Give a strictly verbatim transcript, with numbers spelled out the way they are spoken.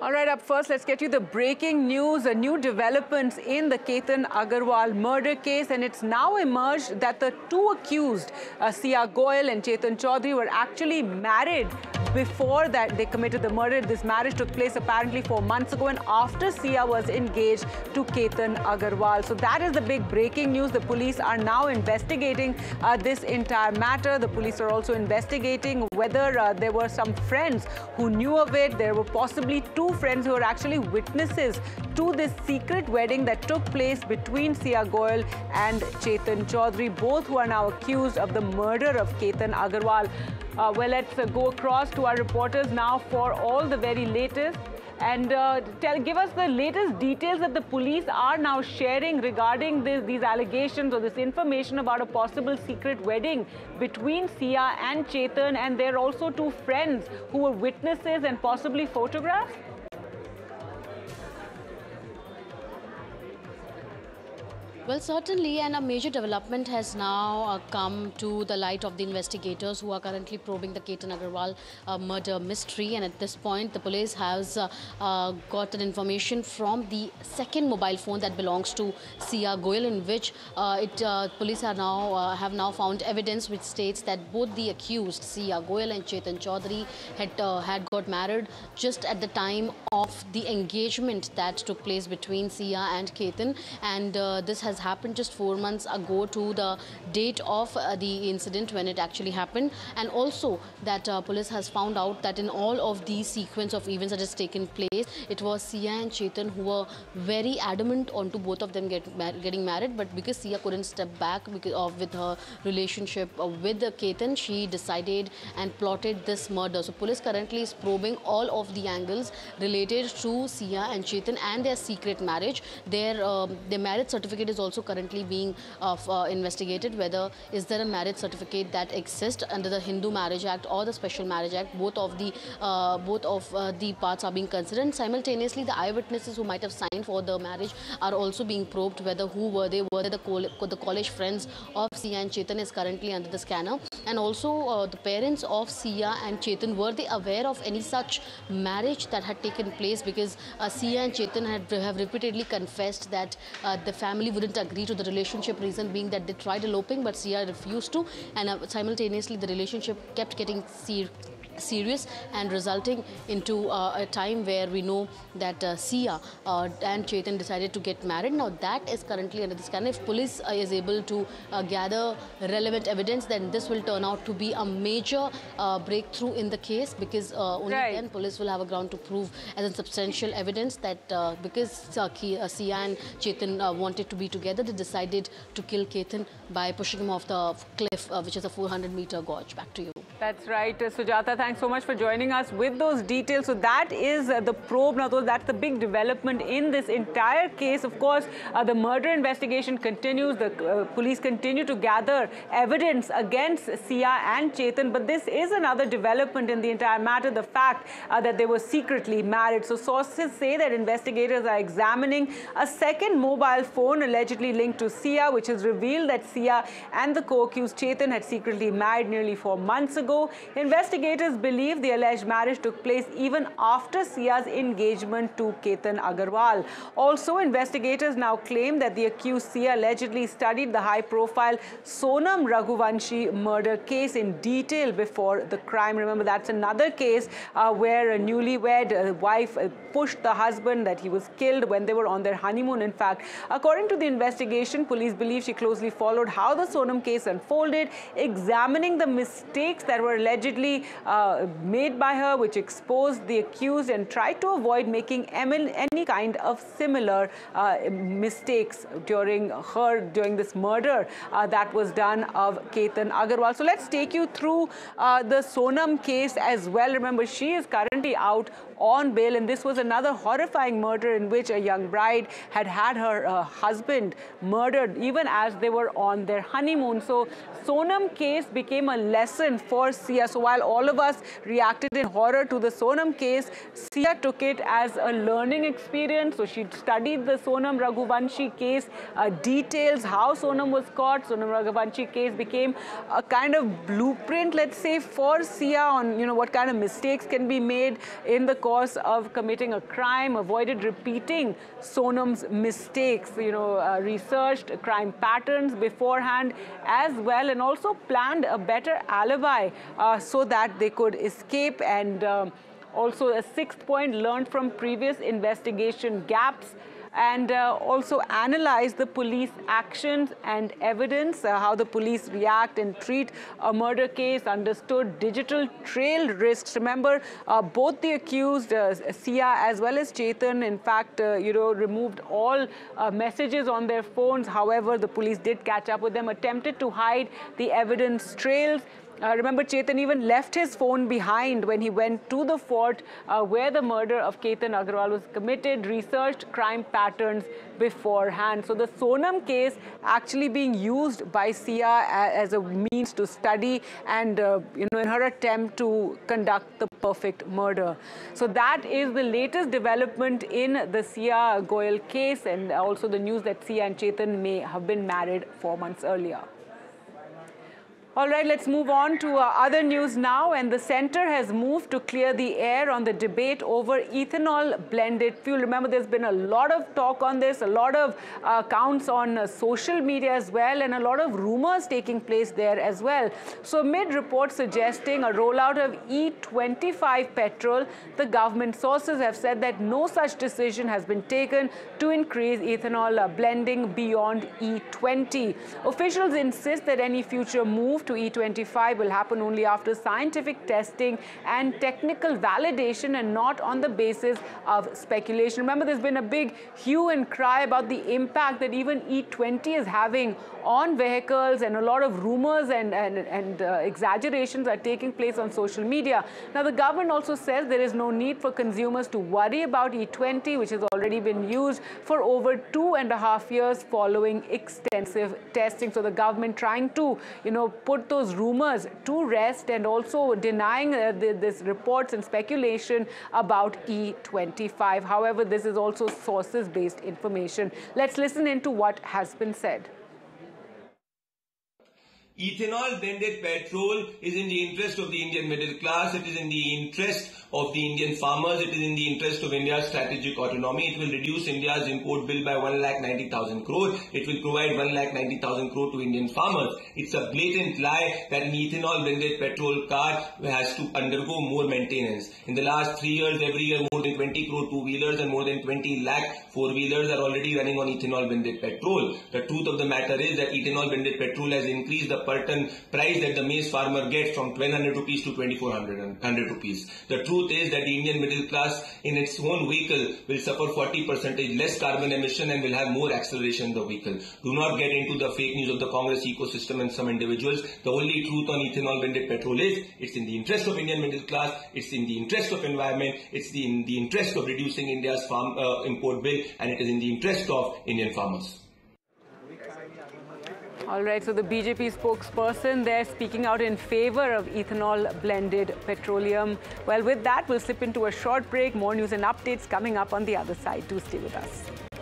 All right, up first, let's get you the breaking news, a new developments in the Ketan Agarwal murder case, and it's now emerged that the two accused, uh, Sia Goyal and Chetan Chaudhary, were actually married before that they committed the murder. This marriage took place apparently four months ago, and after Sia was engaged to Ketan Agarwal. So that is the big breaking news. The police are now investigating uh, this entire matter. The police are also investigating whether uh, there were some friends who knew of it. There were possibly two friends who were actually witnesses to this secret wedding that took place between Sia Goyal and Chetan Chaudhary, both who are now accused of the murder of Ketan Agarwal. Uh, well, let's uh, go across to our reporters now for all the very latest. And uh, tell, give us the latest details that the police are now sharing regarding this, these allegations or this information about a possible secret wedding between Sia and Chetan. And there are also two friends who were witnesses and possibly photographs. Well, certainly, and a major development has now uh, come to the light of the investigators who are currently probing the Ketan Agarwal uh, murder mystery. And at this point, the police has uh, uh, gotten information from the second mobile phone that belongs to Sia Goyal, in which uh, it uh, police are now uh, have now found evidence which states that both the accused, Sia Goyal and Chetan Chaudhary, had uh, had got married just at the time of the engagement that took place between Sia and Ketan, and uh, this has happened just four months ago to the date of uh, the incident when it actually happened. And also that uh, police has found out that in all of these sequence of events that has taken place, it was Sia and Chetan who were very adamant onto both of them get mar getting married, but because Sia couldn't step back because of with her relationship uh, with uh, Ketan, she decided and plotted this murder. So police currently is probing all of the angles related to Sia and Chetan and their secret marriage. Their um, their marriage certificate is also currently being uh, uh, investigated, whether is there a marriage certificate that exists under the Hindu Marriage Act or the Special Marriage Act. Both of the uh, both of uh, the parts are being considered. Simultaneously, the eyewitnesses who might have signed for the marriage are also being probed, whether who were they, were they the, col the college friends of Sia and Chetan is currently under the scanner. And also uh, the parents of Sia and Chetan, were they aware of any such marriage that had taken place, because uh, Sia and Chetan had, have repeatedly confessed that uh, the family wouldn't agree to the relationship, reason being that they tried eloping but Sia refused to, and uh, simultaneously the relationship kept getting ser serious and resulting into uh, a time where we know that uh, Sia uh, and Chetan decided to get married. Now that is currently under the scan. If police uh, is able to uh, gather relevant evidence, then this will turn out to be a major uh, breakthrough in the case, because uh, only right. then police will have a ground to prove as a substantial evidence that uh, because uh, Sia and Chetan uh, wanted to be together, they decided to kill Ketan by pushing him off the cliff, uh, which is a four hundred meter gorge. Back to you. That's right, uh, Sujata. Thanks so much for joining us with those details. So that is uh, the probe. Now, that's the big development in this entire case. Of course, uh, the murder investigation continues. The uh, police continue to gather evidence against Sia and Chetan. But this is another development in the entire matter, the fact uh, that they were secretly married. So sources say that investigators are examining a second mobile phone allegedly linked to Sia, which has revealed that Sia and the co-accused Chetan had secretly married nearly four months ago. Ago. Investigators believe the alleged marriage took place even after Sia's engagement to Ketan Agarwal. Also, investigators now claim that the accused Sia allegedly studied the high-profile Sonam Raghuvanshi murder case in detail before the crime. Remember, that's another case uh, where a newlywed uh, wife uh, pushed the husband, that he was killed when they were on their honeymoon. In fact, according to the investigation, police believe she closely followed how the Sonam case unfolded, examining the mistakes that were allegedly uh, made by her, which exposed the accused, and tried to avoid making any kind of similar uh, mistakes during her during this murder uh, that was done of Ketan Agarwal. So let's take you through uh, the Sonam case as well. Remember, she is currently out on bail, and this was another horrifying murder in which a young bride had had her uh, husband murdered even as they were on their honeymoon. So Sonam case became a lesson for Sia. So while all of us class reacted in horror to the Sonam case. Sia took it as a learning experience. So she studied the Sonam Raghuvanshi case, uh, details how Sonam was caught. Sonam Raghuvanshi case became a kind of blueprint, let's say, for Sia on, you know, what kind of mistakes can be made in the course of committing a crime, avoided repeating Sonam's mistakes, you know, uh, researched crime patterns beforehand as well, and also planned a better alibi uh, so that they could escape. And uh, also a sixth point, learned from previous investigation gaps, and uh, also analyze the police actions and evidence, uh, how the police react and treat a murder case, understood digital trail risks. Remember, uh, both the accused, uh, Sia as well as Chetan, in fact, uh, you know, removed all uh, messages on their phones. However, the police did catch up with them, attempted to hide the evidence trails. Uh, remember, Chetan even left his phone behind when he went to the fort uh, where the murder of Ketan Agarwal was committed, researched crime patterns beforehand. So the Sonam case actually being used by Sia as a means to study and, uh, you know, in her attempt to conduct the perfect murder. So that is the latest development in the Sia Goyal case, and also the news that Sia and Chetan may have been married four months earlier. All right, let's move on to uh, other news now. And the centre has moved to clear the air on the debate over ethanol blended fuel. Remember, there's been a lot of talk on this, a lot of uh, accounts on uh, social media as well, and a lot of rumours taking place there as well. So amid reports suggesting a rollout of E twenty-five petrol, the government sources have said that no such decision has been taken to increase ethanol uh, blending beyond E twenty. Officials insist that any future move to E twenty-five will happen only after scientific testing and technical validation, and not on the basis of speculation. Remember, there's been a big hue and cry about the impact that even E twenty is having on vehicles, and a lot of rumors and, and, and uh, exaggerations are taking place on social media. Now, the government also says there is no need for consumers to worry about E twenty, which has already been used for over two and a half years following extensive testing. So the government trying to, you know, put those rumors to rest, and also denying uh, the, this reports and speculation about E twenty-five. However, this is also sources-based information. Let's listen into what has been said. Ethanol blended petrol is in the interest of the Indian middle class. It is in the interest of the Indian farmers. It is in the interest of India's strategic autonomy. It will reduce India's import bill by one lakh ninety thousand crore. It will provide one lakh ninety thousand crore to Indian farmers. It's a blatant lie that an ethanol blended petrol car has to undergo more maintenance. In the last three years, every year more than twenty crore two-wheelers and more than twenty lakh four-wheelers are already running on ethanol blended petrol. The truth of the matter is that ethanol blended petrol has increased the per ton price that the maize farmer gets from twelve hundred rupees to twenty-four hundred rupees. The truth is that the Indian middle class in its own vehicle will suffer forty percent less carbon emission and will have more acceleration in the vehicle. Do not get into the fake news of the Congress ecosystem and some individuals. The only truth on ethanol blended petrol is it's in the interest of Indian middle class, it's in the interest of environment, it's the, in the interest of reducing India's farm uh, import bill, and it is in the interest of Indian farmers. All right, so the B J P spokesperson there speaking out in favor of ethanol blended petroleum. Well, with that, we'll slip into a short break. More news and updates coming up on the other side. Do stay with us.